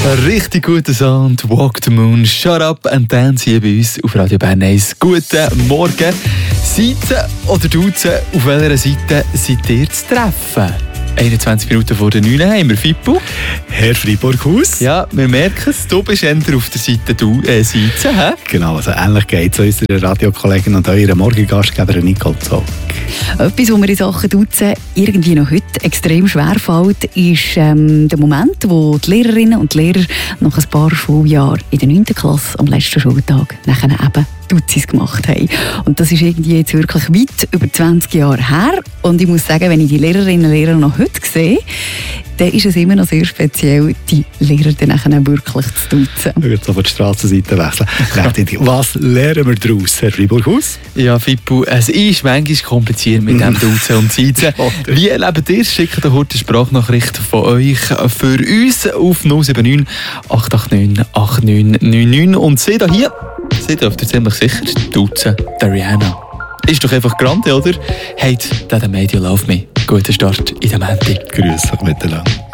Ein richtig guter Sound, Walk the Moon, Shut Up and Dance hier bei uns auf Radio Bern 1. Guten Morgen. Seite oder Duzen, auf welcher Seite seid ihr zu treffen? 21 Minuten vor der 9 haben wir Fippo. Herr Fribourg-Haus. Ja, wir merken es, du bist eher auf der Seite Seite, hä? Genau, also ähnlich geht es unserer Radiokollegin und eurer Morgengastgeberin Nicole Zog. Etwas, was mir in Sachen Duzen irgendwie noch heute extrem schwer fällt, ist der Moment, wo die Lehrerinnen und Lehrer nach ein paar Schuljahren in der 9. Klasse am letzten Schultag nachher eben Duzis gemacht haben. Und das ist irgendwie jetzt wirklich weit über 20 Jahre her. Und ich muss sagen, wenn ich die Lehrerinnen und Lehrer noch heute sehe, dann ist es immer noch sehr speziell, die Lehrer dann nachher wirklich zu duzen. Ich würde auf die Strassenseite wechseln. Was lernen wir daraus, Herr Fribourg-Haus? Ja, Fippo, es ist manchmal kompliziert mit dem Duzen und Seizen. Wie erlebt ihr es? Schickt eine kurze Sprachnachricht von euch für uns auf 079 889 8999. Und seht hier, sie dürft ihr ziemlich sicher duzen, der Rihanna. Ist doch einfach grande, oder? Hate that I made you love me. Guter Start in der Montag. Grüß euch miteinander.